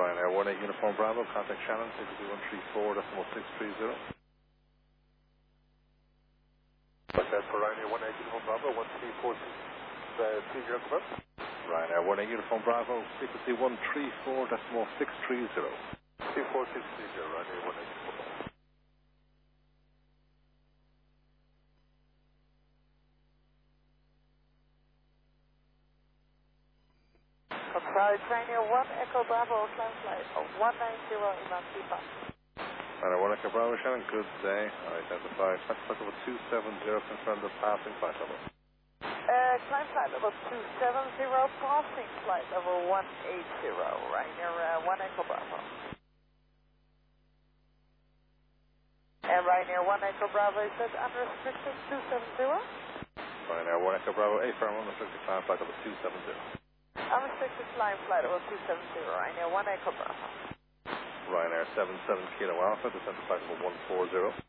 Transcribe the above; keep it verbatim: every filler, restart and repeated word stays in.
Ryanair one eight Uniform Bravo, contact Shannon, six two one three four decimal six three zero. What's that for Ryanair one eight Uniform Bravo, one three four six three zero, confirm? Ryanair one eight Uniform Bravo, frequency one three four decimal six three zero. three four six three zero, Ryanair one eight Uniform Bravo. Sorry, Ryanair one Echo Bravo, climb flight one nine zero Imam Pipa. Ryanair one Echo Bravo, Shannon, good day. Identified, flight level two seven zero, confirm the passing flight level. Uh, climb flight level two seven zero, passing flight level one eight zero, Ryanair uh, one Echo Bravo. And Ryanair one Echo Bravo, is that unrestricted two seven zero? Ryanair one Echo Bravo, A firm unrestricted climb flight level two seven zero. Unrestricted flying flight level two seven zero, Ryanair one Echo Bravo. Ryanair seven seven Kilo Alpha, descent to flight level one four zero.